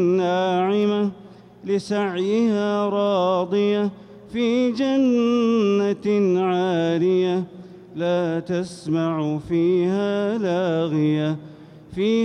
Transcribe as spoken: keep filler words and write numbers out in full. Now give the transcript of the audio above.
ناعمة لسعيها راضية في جنة عالية لا تسمع فيها لاغية. في